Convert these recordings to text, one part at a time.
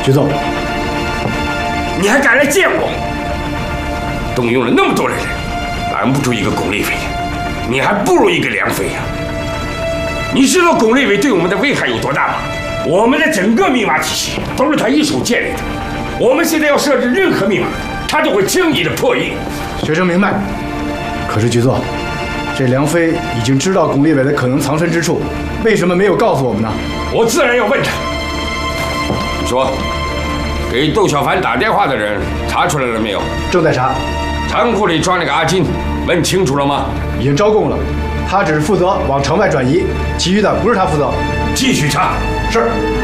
徐总， 你还敢来见我？动用了那么多的人，拦不住一个巩立伟，你还不如一个梁飞呀！你知道巩立伟对我们的危害有多大吗？我们的整个密码体系都是他一手建立的，我们现在要设置任何密码，他都会轻易的破译。 学生明白。可是局座，这梁飞已经知道巩立伟的可能藏身之处，为什么没有告诉我们呢？ 我自然要问他。你说，给窦小凡打电话的人查出来了没有？ 正在查。 仓库里装那个阿金，问清楚了吗？ 已经招供了，他只是负责往城外转移，其余的不是他负责。 继续查。 是。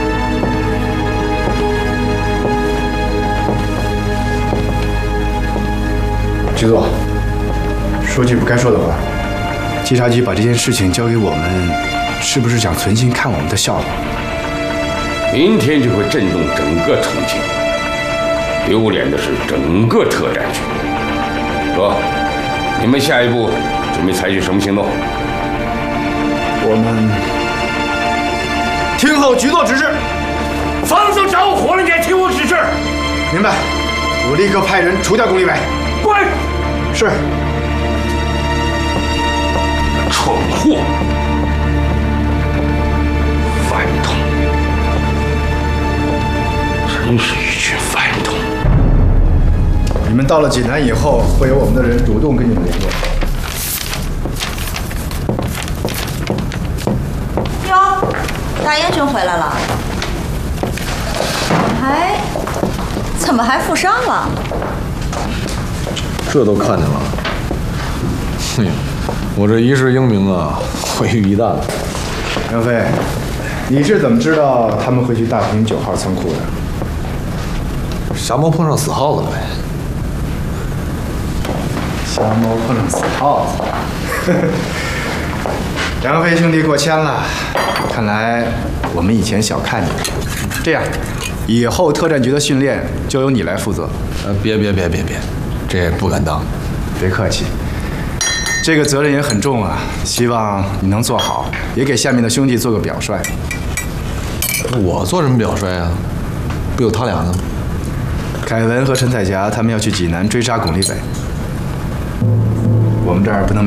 局座，说句不该说的话，稽查局把这件事情交给我们，是不是想存心看我们的笑话？ 明天就会震动整个重庆，丢脸的是整个特战局。说，你们下一步准备采取什么行动？ 我们听候局座指示。 房子着火了，你还听我指示？ 明白。我立刻派人除掉巩立伟。 滚！ 是。 蠢货，饭桶，真是一群饭桶。 你们到了济南以后，会有我们的人主动跟你们联络。 哟，大英雄回来了，怎么还负伤了？ 这都看见了。嘿，我这一世英名啊，毁于一旦了。 梁飞，你是怎么知道他们会去大坪9号仓库的？ 瞎猫碰上死耗子了呗。 瞎猫碰上死耗子。梁飞兄弟过谦了，看来我们以前小看你了。这样，以后特战局的训练就由你来负责。 别，这不敢当。 别客气，这个责任也很重啊，希望你能做好，也给下面的兄弟做个表率。 我做什么表率啊？不有他俩呢？ 凯文和陈彩霞他们要去济南追杀巩立伟，我们这儿不能